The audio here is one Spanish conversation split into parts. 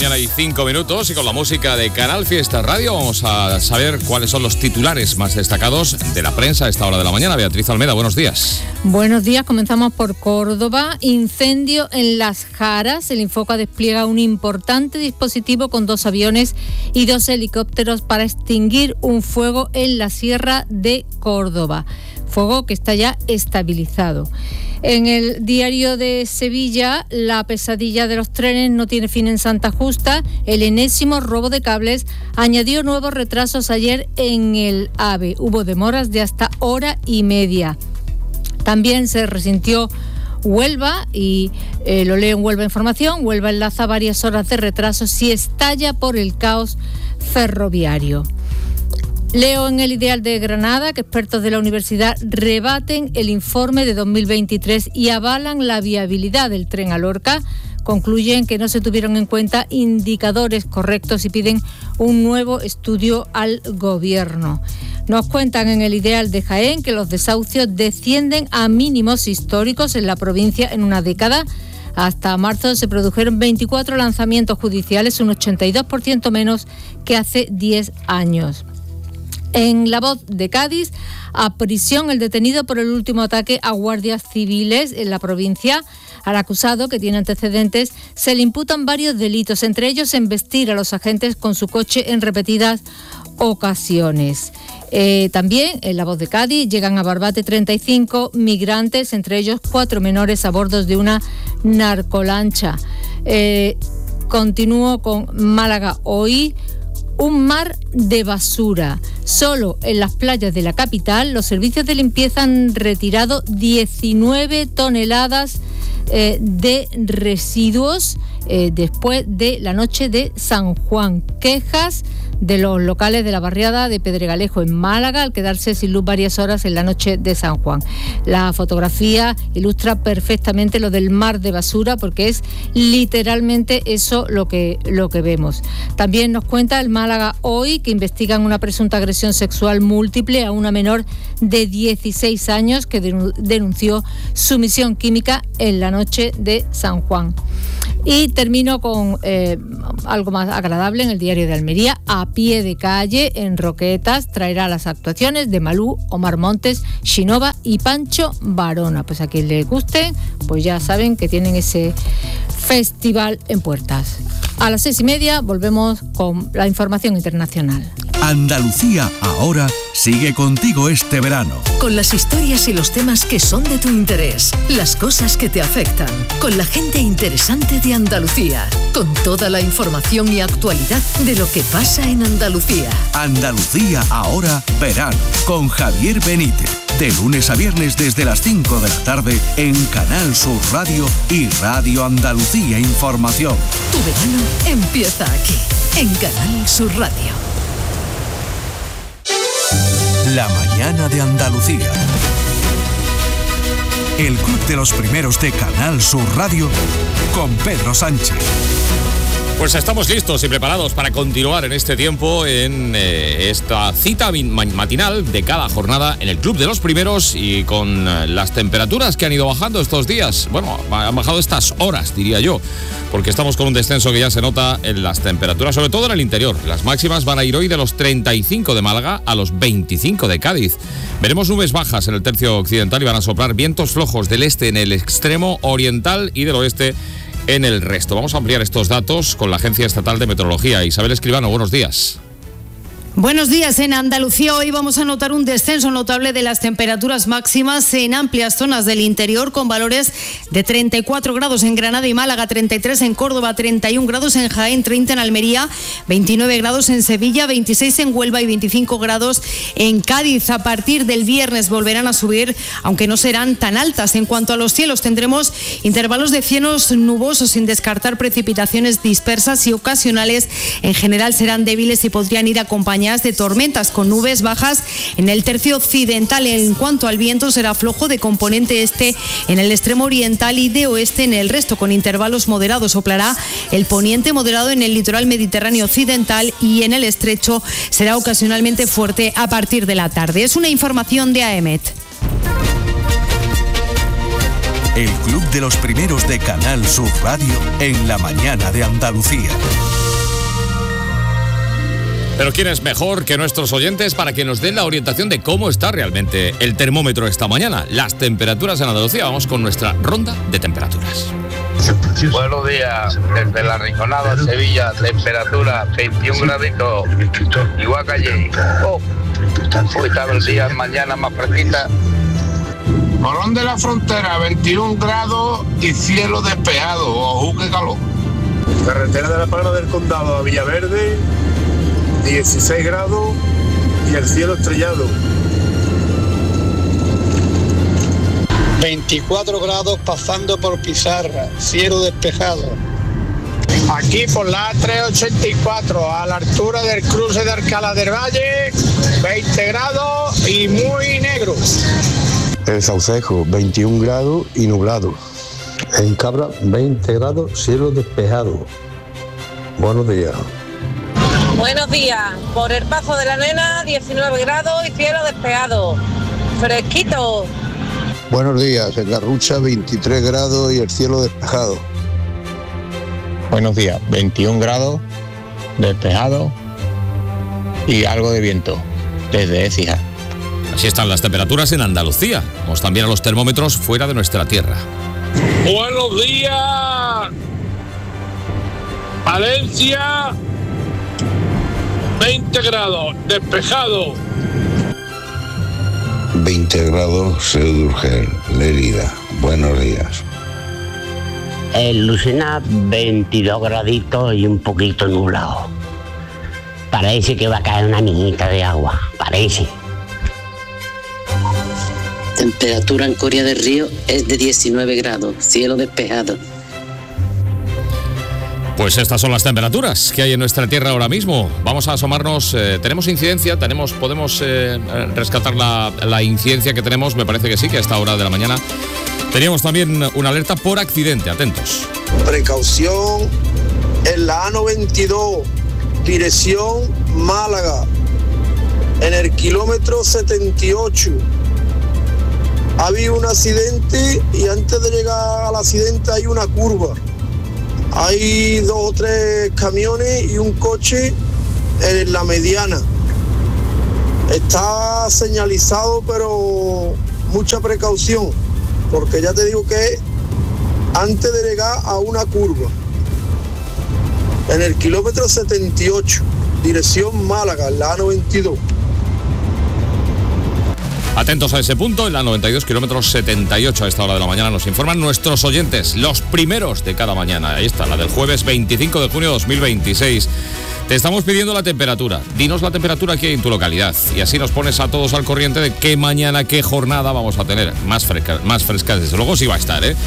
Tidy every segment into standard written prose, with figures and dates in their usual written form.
mañana y 5 minutos, y con la música de Canal Fiesta Radio vamos a saber cuáles son los titulares más destacados de la prensa a esta hora de la mañana. Beatriz Almeda, buenos días. Buenos días, comenzamos por Córdoba. Incendio en Las Jaras. El Infoca despliega un importante dispositivo con 2 aviones y 2 helicópteros para extinguir un fuego en la Sierra de Córdoba. Fuego que está ya estabilizado. En el Diario de Sevilla, la pesadilla de los trenes no tiene fin en Santa Justa. El enésimo robo de cables añadió nuevos retrasos ayer en el AVE. Hubo demoras de hasta hora y media. También se resintió Huelva, y lo leo en Huelva Información. Huelva enlaza varias horas de retraso si estalla por el caos ferroviario. Leo en El Ideal de Granada que expertos de la universidad rebaten el informe de 2023 y avalan la viabilidad del tren a Lorca. Concluyen que no se tuvieron en cuenta indicadores correctos y piden un nuevo estudio al gobierno. Nos cuentan en El Ideal de Jaén que los desahucios descienden a mínimos históricos en la provincia en una década. Hasta marzo se produjeron 24 lanzamientos judiciales, un 82% menos que hace 10 años. En La Voz de Cádiz, a prisión el detenido por el último ataque a guardias civiles en la provincia. Al acusado, que tiene antecedentes, se le imputan varios delitos, entre ellos embestir a los agentes con su coche en repetidas ocasiones. También en La Voz de Cádiz llegan a Barbate 35 migrantes, entre ellos 4 menores a bordo de una narcolancha. Continúo con Málaga hoy. Un mar de basura. Solo en las playas de la capital, los servicios de limpieza han retirado 19 toneladas de residuos después de la noche de San Juan. Quejas de los locales de la barriada de Pedregalejo en Málaga al quedarse sin luz varias horas en la noche de San Juan. La fotografía ilustra perfectamente lo del mar de basura, porque es literalmente eso lo que vemos. También nos cuenta el Málaga hoy que investigan una presunta agresión sexual múltiple a una menor de 16 años que denunció sumisión química en la noche de San Juan. Y termino con algo más agradable en el Diario de Almería. A pie de calle, en Roquetas, traerá las actuaciones de Malú, Omar Montes, Shinova y Pancho Varona. Pues a quien le guste, pues ya saben que tienen ese festival en puertas. A las 6:30 volvemos con la información internacional. Andalucía ahora sigue contigo este verano. Con las historias y los temas que son de tu interés, las cosas que te afectan, con la gente interesante de Andalucía, con toda la información y actualidad de lo que pasa en Andalucía. Andalucía ahora verano, con Javier Benítez. De lunes a viernes desde las 5 de la tarde en Canal Sur Radio y Radio Andalucía Información. Tu verano empieza aquí, en Canal Sur Radio. La mañana de Andalucía. El Club de los Primeros de Canal Sur Radio con Pedro Sánchez. Pues estamos listos y preparados para continuar en este tiempo en esta cita matinal de cada jornada en el Club de los Primeros, y con las temperaturas que han ido bajando estos días. Bueno, han bajado estas horas, diría yo, porque estamos con un descenso que ya se nota en las temperaturas, sobre todo en el interior. Las máximas van a ir hoy de los 35 de Málaga a los 25 de Cádiz. Veremos nubes bajas en el tercio occidental y van a soplar vientos flojos del este en el extremo oriental y del oeste en el resto. Vamos a ampliar estos datos con la Agencia Estatal de Meteorología. Isabel Escribano, buenos días. Buenos días. En Andalucía hoy vamos a notar un descenso notable de las temperaturas máximas en amplias zonas del interior, con valores de 34 grados en Granada y Málaga, 33 en Córdoba, 31 grados en Jaén, 30 en Almería, 29 grados en Sevilla, 26 en Huelva y 25 grados en Cádiz. A partir del viernes volverán a subir, aunque no serán tan altas. En cuanto a los cielos, tendremos intervalos de cielos nubosos sin descartar precipitaciones dispersas y ocasionales. En general serán débiles y podrían ir acompañadas de tormentas con nubes bajas en el tercio occidental. En cuanto al viento, será flojo de componente este en el extremo oriental y de oeste en el resto, con intervalos moderados. Soplará el poniente moderado en el litoral mediterráneo occidental y en el estrecho será ocasionalmente fuerte a partir de la tarde. Es una información de AEMET. el Club de los Primeros de Canal Sur Radio en la mañana de Andalucía. Pero ¿quién es mejor que nuestros oyentes para que nos den la orientación de cómo está realmente el termómetro esta mañana? Las temperaturas en Andalucía. Vamos con nuestra ronda de temperaturas. Buenos días, desde La Rinconada, Sevilla, temperatura 21 graditos, igual que ayer. Hoy está el día, mañana más fresquita. Morón de la Frontera, 21 grados y cielo despejado. Ojo, qué calor. Carretera de la Palma del Condado a Villaverde, 16 grados y el cielo estrellado. 24 grados pasando por Pizarra, cielo despejado. Aquí por la A384, a la altura del cruce de Alcalá del Valle, 20 grados y muy negro. El Saucejo, 21 grados y nublado. En Cabra, 20 grados, cielo despejado. Buenos días. Buenos días. Por el Paso de la Nena, 19 grados y cielo despejado. Fresquito. Buenos días. En Garrucha, 23 grados y el cielo despejado. Buenos días. 21 grados, despejado y algo de viento desde Écija. Así están las temperaturas en Andalucía. Vamos también a los termómetros fuera de nuestra tierra. Buenos días. Valencia, 20 grados, despejado. 20 grados, cielo de Urgel, Lérida. Buenos días. En Lucena, 22 graditos y un poquito nublado. Parece que va a caer una niñita de agua, parece. Temperatura en Coria del Río es de 19 grados, cielo despejado. Pues estas son las temperaturas que hay en nuestra tierra ahora mismo. Vamos a asomarnos. ¿Tenemos incidencia? ¿Podemos rescatar la incidencia que tenemos? Me parece que sí, que a esta hora de la mañana teníamos también una alerta por accidente. Atentos. Precaución en la A92, dirección Málaga, en el kilómetro 78. Ha habido un accidente y antes de llegar al accidente hay una curva. Hay 2 o 3 camiones y un coche en la mediana. Está señalizado, pero mucha precaución, porque ya te digo que antes de llegar a una curva, en el kilómetro 78, dirección Málaga, en la A92. Atentos a ese punto, en la 92 kilómetros 78 a esta hora de la mañana nos informan nuestros oyentes, los primeros de cada mañana. Ahí está, la del jueves 25 de junio de 2026. Te estamos pidiendo la temperatura. Dinos la temperatura que hay en tu localidad y así nos pones a todos al corriente de qué mañana, qué jornada vamos a tener. Más fresca, desde luego sí va a estar, ¿eh?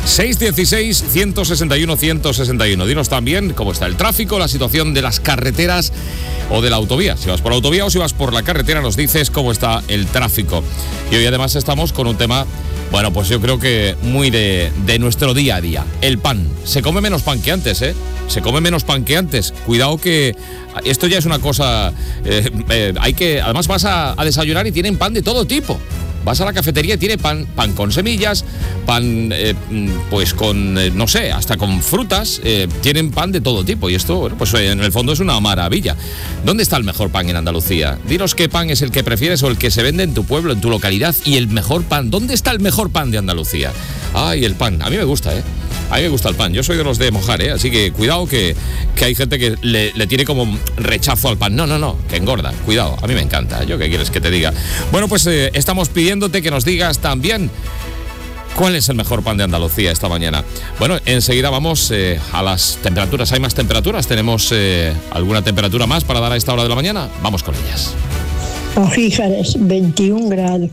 616-161-161. Dinos también cómo está el tráfico, la situación de las carreteras o de la autovía. Si vas por la autovía o si vas por la carretera, nos dices cómo está el tráfico. Y hoy además estamos con un tema, bueno, pues yo creo que muy de nuestro día a día. El pan. Se come menos pan que antes, ¿eh? Se come menos pan que antes. Cuidado que esto ya es una cosa... además vas a desayunar y tienen pan de todo tipo. Vas a la cafetería y tiene pan con semillas, pan pues con, no sé, hasta con frutas, tienen pan de todo tipo. Y esto, bueno, pues en el fondo es una maravilla. ¿Dónde está el mejor pan en Andalucía? Dinos qué pan es el que prefieres o el que se vende en tu pueblo, en tu localidad, y el mejor pan. ¿Dónde está el mejor pan de Andalucía? Ay, el pan. A mí me gusta, ¿eh? A mí me gusta el pan. Yo soy de los de mojar, ¿eh? Así que cuidado que hay gente que le tiene como rechazo al pan. No, que engorda. Cuidado, a mí me encanta. ¿Yo qué quieres que te diga? Bueno, pues estamos pidiéndote que nos digas también cuál es el mejor pan de Andalucía esta mañana. Bueno, enseguida vamos a las temperaturas. ¿Hay más temperaturas? ¿Tenemos alguna temperatura más para dar a esta hora de la mañana? Vamos con ellas. Fíjate, 21 grados.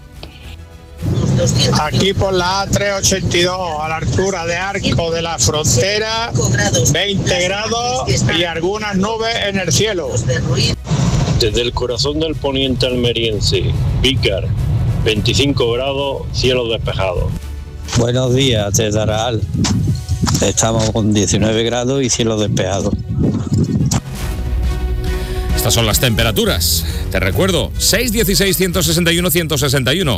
Aquí por la A382, a la altura de Arco de la Frontera, 20 grados y algunas nubes en el cielo. Desde el corazón del poniente almeriense, Vícar, 25 grados, cielo despejado. Buenos días, desde Araal. Estamos con 19 grados y cielo despejado. Estas son las temperaturas Te recuerdo, 616-161-161,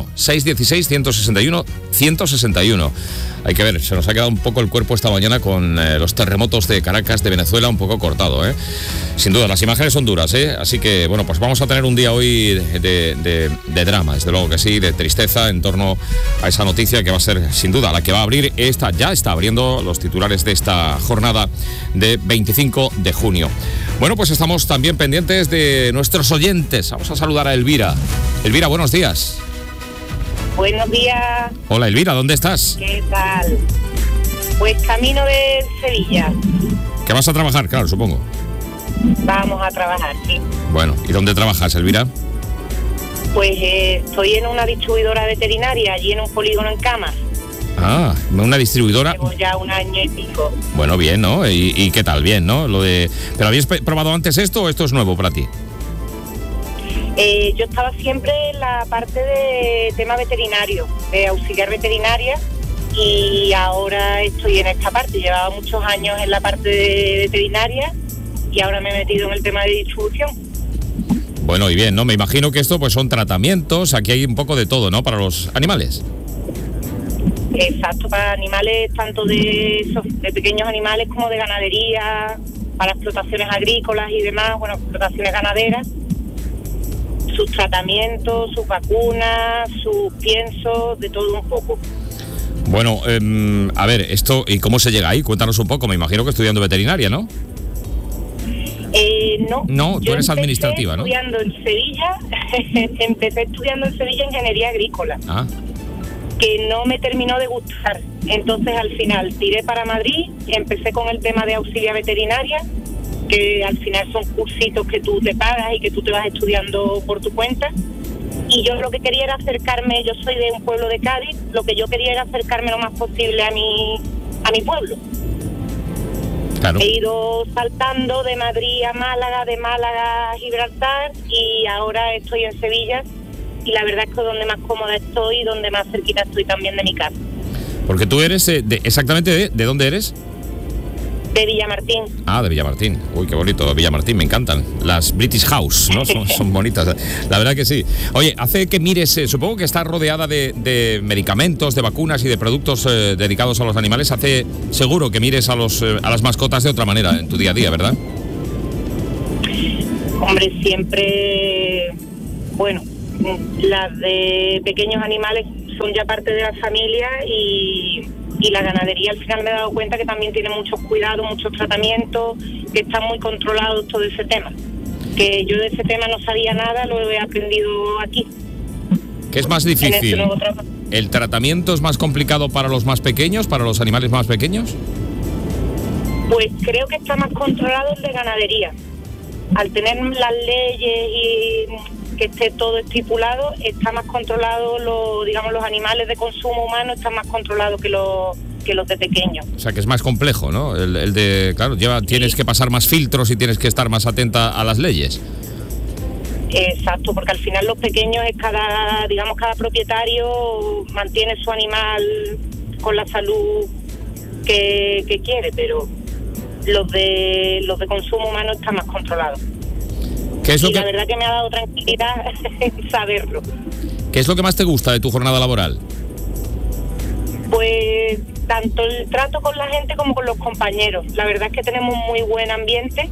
616-161-161. Hay que ver, se nos ha quedado un poco el cuerpo esta mañana con los terremotos de Caracas, de Venezuela, un poco cortado, ¿eh? Sin duda, las imágenes son duras, ¿eh? Así que, bueno, pues vamos a tener un día hoy de drama, desde luego que sí, de tristeza en torno a esa noticia que va a ser, sin duda, la que va a abrir ya está abriendo los titulares de esta jornada de 25 de junio. Bueno, pues estamos también pendientes de nuestros oyentes. Vamos a saludar a Elvira. Elvira, buenos días. Buenos días. Hola, Elvira, ¿dónde estás? ¿Qué tal? Pues camino de Sevilla. ¿Que vas a trabajar? Claro, supongo. Vamos a trabajar, sí. Bueno, ¿y dónde trabajas, Elvira? Pues estoy en una distribuidora veterinaria, allí en un polígono en Camas. Ah, una distribuidora. Llevo ya un año y pico. Bueno, bien, ¿no? ¿Y qué tal? Bien, ¿no? ¿Pero habías probado antes esto o esto es nuevo para ti? Yo estaba siempre en la parte de tema veterinario, de auxiliar veterinaria, y ahora estoy en esta parte. Llevaba muchos años en la parte de veterinaria y ahora me he metido en el tema de distribución. Bueno, y bien, ¿no? Me imagino que esto pues son tratamientos, aquí hay un poco de todo, ¿no? Para los animales. Exacto, para animales tanto de pequeños animales como de ganadería, para explotaciones agrícolas y demás, bueno, explotaciones ganaderas, sus tratamientos, sus vacunas, sus piensos, de todo un poco. Bueno, a ver, esto, ¿y cómo se llega ahí? Cuéntanos un poco, me imagino que estudiando veterinaria, ¿no? No, tú eres administrativa, ¿no? Empecé estudiando en Sevilla ingeniería agrícola. Ah. Que no me terminó de gustar. Entonces al final tiré para Madrid, empecé con el tema de auxiliar veterinaria, que al final son cursitos que tú te pagas y que tú te vas estudiando por tu cuenta. Y yo lo que quería era acercarme, yo soy de un pueblo de Cádiz, lo que yo quería era acercarme lo más posible a mi pueblo. Claro. He ido saltando de Madrid a Málaga, de Málaga a Gibraltar, y ahora estoy en Sevilla, y la verdad es que donde más cómoda estoy y donde más cerquita estoy también de mi casa. Porque tú eres, exactamente, ¿de dónde eres? De Villamartín. Ah, de Villamartín. Uy, qué bonito, Villamartín, me encantan. Las British House, ¿no? Son bonitas. La verdad que sí. Oye, hace que mires, supongo que estás rodeada de medicamentos, de vacunas y de productos dedicados a los animales. Hace seguro que mires a las mascotas de otra manera en tu día a día, ¿verdad? Hombre, siempre, bueno, las de pequeños animales son ya parte de la familia y la ganadería al final me he dado cuenta que también tiene muchos cuidados, muchos tratamientos, que están muy controlados todo ese tema. Que yo de ese tema no sabía nada, lo he aprendido aquí. ¿Qué es más difícil? ¿El tratamiento es más complicado para los más pequeños, para los animales más pequeños? Pues creo que está más controlado el de ganadería. Al tener las leyes y que esté todo estipulado, está más controlado, los animales de consumo humano están más controlados que los de pequeños. O sea, que es más complejo, ¿no? El de, claro, tienes que pasar más filtros y tienes que estar más atenta a las leyes. Exacto, porque al final los pequeños es cada propietario mantiene su animal con la salud que quiere, pero los de consumo humano están más controlados. La verdad que me ha dado tranquilidad saberlo. ¿Qué es lo que más te gusta de tu jornada laboral? Pues tanto el trato con la gente como con los compañeros. La verdad es que tenemos muy buen ambiente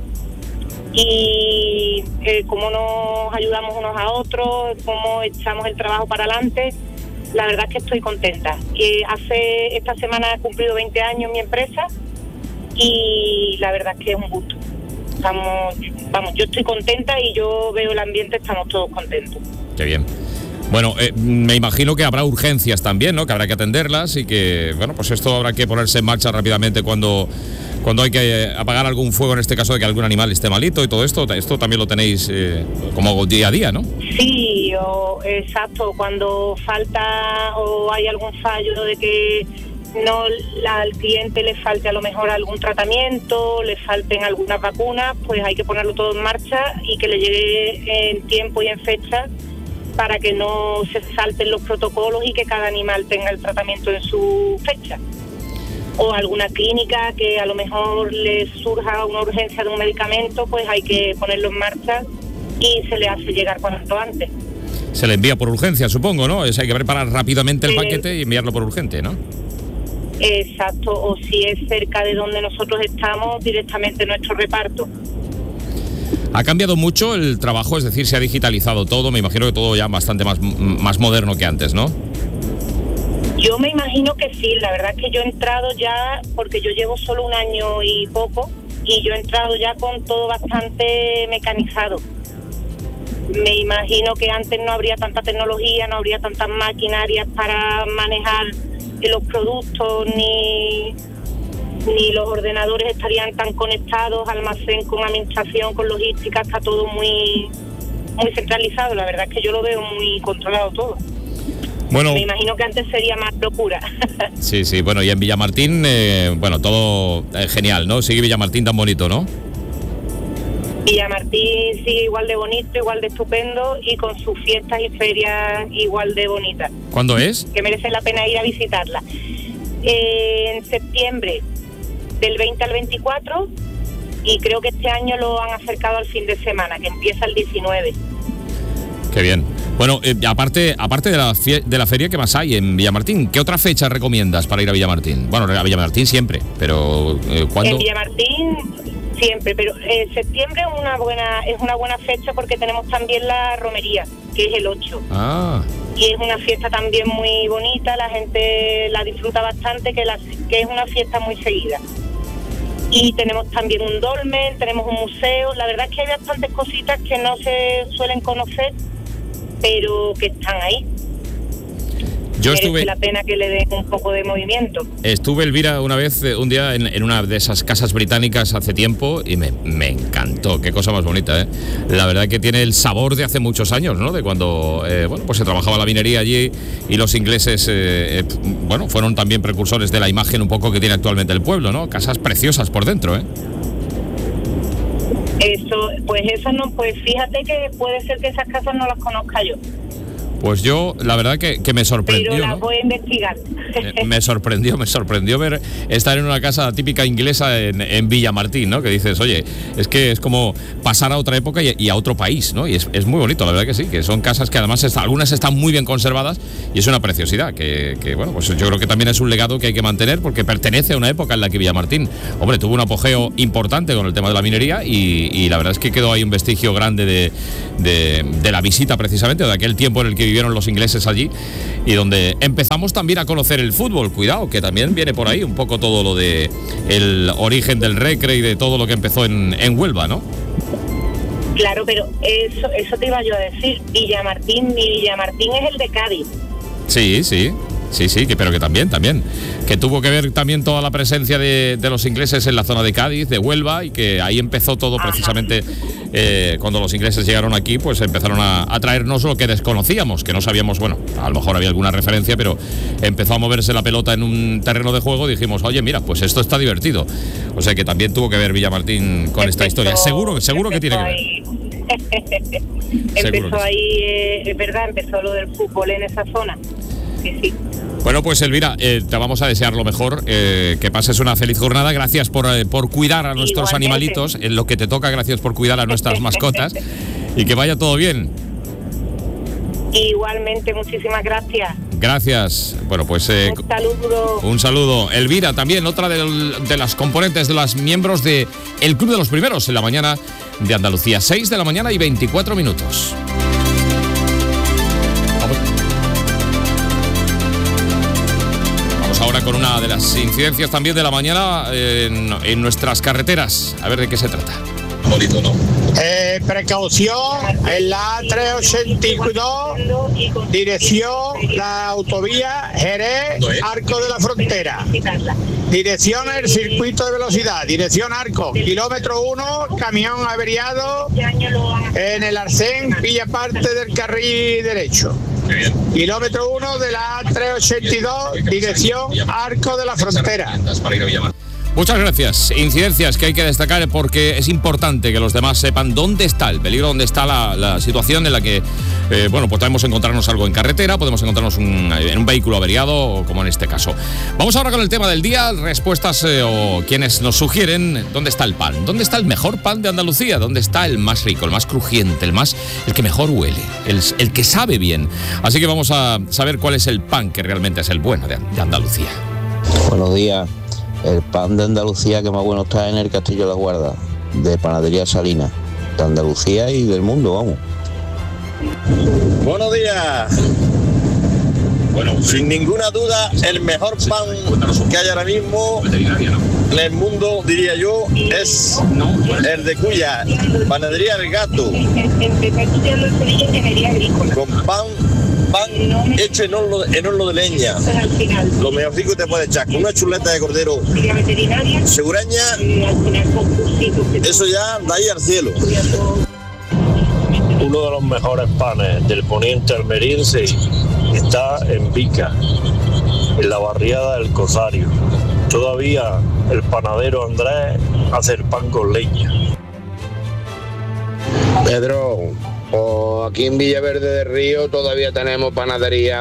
y cómo nos ayudamos unos a otros, cómo echamos el trabajo para adelante. La verdad es que estoy contenta. Esta semana he cumplido 20 años en mi empresa y la verdad es que es un gusto. Yo estoy contenta y yo veo el ambiente, estamos todos contentos. Qué bien. Bueno, me imagino que habrá urgencias también, ¿no? Que habrá que atenderlas y que, bueno, pues esto habrá que ponerse en marcha rápidamente cuando hay que apagar algún fuego, en este caso de que algún animal esté malito y todo esto. Esto también lo tenéis como día a día, ¿no? Sí, exacto. Cuando falta o hay algún fallo de que al cliente le falte a lo mejor algún tratamiento, le falten algunas vacunas, pues hay que ponerlo todo en marcha y que le llegue en tiempo y en fecha para que no se salten los protocolos y que cada animal tenga el tratamiento en su fecha. O alguna clínica que a lo mejor le surja una urgencia de un medicamento, pues hay que ponerlo en marcha y se le hace llegar cuanto antes. Se le envía por urgencia, supongo, ¿no? Hay que preparar rápidamente el paquete y enviarlo por urgente, ¿no? Exacto, o si es cerca de donde nosotros estamos, directamente nuestro reparto. ¿Ha cambiado mucho el trabajo? Es decir, se ha digitalizado todo, me imagino que todo ya bastante más moderno que antes, ¿no? Yo me imagino que sí, la verdad es que yo he entrado ya, porque yo llevo solo un año y poco, y yo he entrado ya con todo bastante mecanizado. Me imagino que antes no habría tanta tecnología, no habría tantas maquinarias para manejar los productos, ni los ordenadores estarían tan conectados, almacén con administración, con logística, está todo muy centralizado. La verdad es que yo lo veo muy controlado todo. Bueno, me imagino que antes sería más locura. Sí, bueno, y en Villamartín, todo genial, ¿no? Sigue Villamartín tan bonito, ¿no? Villamartín sigue igual de bonito, igual de estupendo y con sus fiestas y ferias igual de bonitas. ¿Cuándo es? Que merece la pena ir a visitarla. En septiembre, del 20 al 24, y creo que este año lo han acercado al fin de semana, que empieza el 19. Qué bien. Bueno, aparte de la feria, ¿qué más hay en Villamartín? ¿Qué otra fecha recomiendas para ir a Villamartín? Bueno, a Villamartín siempre, pero ¿cuándo? En Villamartín siempre, pero septiembre es una buena fecha porque tenemos también la romería, que es el 8. Ah. Y es una fiesta también muy bonita, la gente la disfruta bastante, que es una fiesta muy seguida. Y tenemos también un dolmen, tenemos un museo. La verdad es que hay bastantes cositas que no se suelen conocer, pero que están ahí. Merece la pena que le den un poco de movimiento. Estuve, Elvira, un día en una de esas casas británicas hace tiempo y me encantó. Qué cosa más bonita, ¿eh? La verdad que tiene el sabor de hace muchos años, ¿no? De cuando pues se trabajaba la minería allí y los ingleses fueron también precursores de la imagen un poco que tiene actualmente el pueblo, ¿no? Casas preciosas por dentro, ¿eh? Eso no, pues fíjate que puede ser que esas casas no las conozca yo. Pues yo, la verdad que me sorprendió. Pero las ¿no? voy a investigar. Me sorprendió ver estar en una casa típica inglesa en Villamartín, ¿no? Que dices, oye, es que es como pasar a otra época y a otro país, ¿no? Y es muy bonito, la verdad que sí, que son casas que además algunas están muy bien conservadas y es una preciosidad, que pues yo creo que también es un legado que hay que mantener porque pertenece a una época en la que Villamartín, hombre, tuvo un apogeo importante con el tema de la minería y la verdad es que quedó ahí un vestigio grande de la visita precisamente, de aquel tiempo en el que vivieron los ingleses allí y donde empezamos también a conocer el fútbol. Cuidado, que también viene por ahí un poco todo lo de el origen del Recre y de todo lo que empezó en Huelva, ¿no? Claro, pero eso te iba yo a decir. Villamartín es el de Cádiz. Sí, pero que también, que tuvo que ver también toda la presencia de los ingleses en la zona de Cádiz, de Huelva, y que ahí empezó todo precisamente cuando los ingleses llegaron aquí, pues empezaron a traernos lo que desconocíamos, que no sabíamos, bueno, a lo mejor había alguna referencia, pero empezó a moverse la pelota en un terreno de juego, dijimos, oye, mira, pues esto está divertido. O sea que también tuvo que ver Villamartín con esta historia, seguro que tiene que ver. Empezó ahí, es verdad, empezó lo del fútbol en esa zona. Sí. Bueno, pues Elvira, te vamos a desear lo mejor, que pases una feliz jornada, gracias por cuidar a nuestros animalitos, en lo que te toca, gracias por cuidar a nuestras mascotas y que vaya todo bien. Igualmente, muchísimas gracias. Gracias. Bueno, pues un saludo. Un saludo. Elvira, también otra de las componentes, de los miembros de el Club de los Primeros en la mañana de Andalucía, 6 de la mañana y 24 minutos. Ahora con una de las incidencias también de la mañana en nuestras carreteras. A ver de qué se trata. Bonito, ¿no? Precaución en la A382, dirección la autovía Jerez, Arco de la Frontera. Dirección el circuito de velocidad, dirección Arco, kilómetro 1, camión averiado en el arcén, pilla parte del carril derecho. Kilómetro 1 de la A382, dirección Arco de la Frontera. Muchas gracias. Incidencias que hay que destacar porque es importante que los demás sepan dónde está el peligro, dónde está la situación en la que, pues podemos encontrarnos algo en carretera, podemos encontrarnos en un vehículo averiado, como en este caso. Vamos ahora con el tema del día, respuestas o quienes nos sugieren dónde está el pan, dónde está el mejor pan de Andalucía, dónde está el más rico, el más crujiente, el que mejor huele, el que sabe bien. Así que vamos a saber cuál es el pan que realmente es el bueno de Andalucía. Buenos días. El pan de Andalucía que más bueno está en el Castillo de la Guarda, de Panadería Salina, de Andalucía y del mundo, vamos. Buenos días. Bueno, sin ninguna duda, el mejor pan que hay ahora mismo en el mundo, diría yo, es el de Cuya, Panadería El Gato, con pan hecho en horno de leña. Lo mejorcico que te puede echar con una chuleta de cordero seguraña, eso ya da ahí al cielo. Uno de los mejores panes del poniente almeriense está en Vica, en la barriada del Cosario. Todavía el panadero Andrés hace el pan con leña. Pedro, aquí en Villaverde del Río todavía tenemos panadería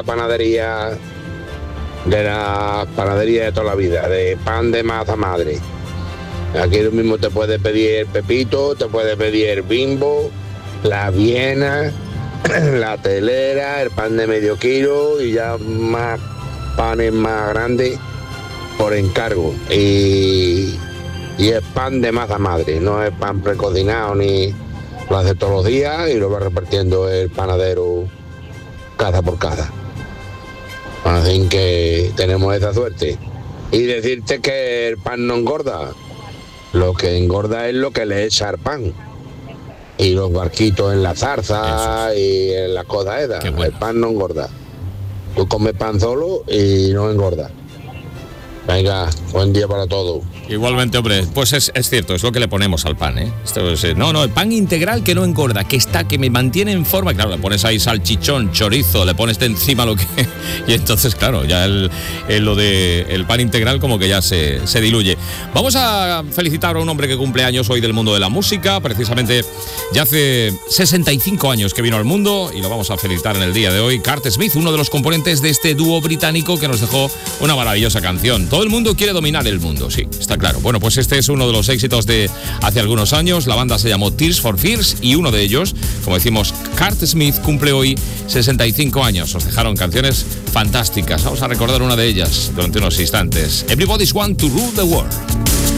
de la panadería de toda la vida, de pan de masa madre. Aquí lo mismo te puede pedir el Pepito, te puede pedir el Bimbo, la Viena, la telera, el pan de medio kilo y ya más panes más grandes por encargo. Y es pan de masa madre, no es pan precocinado ni... Lo hace todos los días y lo va repartiendo el panadero casa por casa. Así que tenemos esa suerte. Y decirte que el pan no engorda. Lo que engorda es lo que le echa al pan. Y los barquitos en la zarza y en las cosas esas. El pan no engorda. Tú comes pan solo y no engorda. Venga, buen día para todos. Igualmente, hombre, pues es cierto, es lo que le ponemos al pan, ¿eh? El pan integral que no engorda, que me mantiene en forma. Claro, le pones ahí salchichón, chorizo, le pones de encima lo que... Y entonces, claro, ya lo de el pan integral como que ya se diluye. Vamos a felicitar a un hombre que cumple años hoy del mundo de la música. Precisamente ya hace 65 años que vino al mundo y lo vamos a felicitar en el día de hoy. Curt Smith, uno de los componentes de este dúo británico que nos dejó una maravillosa canción. Todo el mundo quiere dominar el mundo, sí, está claro. Bueno, pues este es uno de los éxitos de hace algunos años. La banda se llamó Tears for Fears y uno de ellos, como decimos, Curt Smith, cumple hoy 65 años. Os dejaron canciones fantásticas. Vamos a recordar una de ellas durante unos instantes. Everybody's Want to Rule the World.